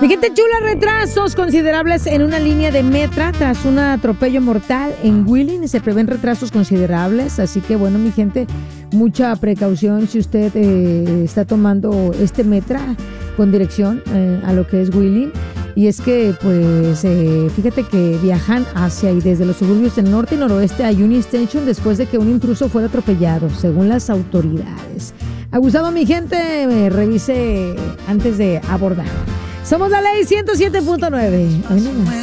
Mi gente chula, retrasos considerables en una línea de Metra tras un atropello mortal en Wheeling. Se prevén retrasos considerables, así que bueno, mi gente, mucha precaución si usted está tomando este Metra con dirección a lo que es Wheeling. Y es que, pues, fíjate que viajan hacia y desde los suburbios del norte y noroeste a Union Station después de que un intruso fuera atropellado, según las autoridades. Abusado, mi gente, revise antes de abordar. Somos la ley 107.9. Hoy nomás.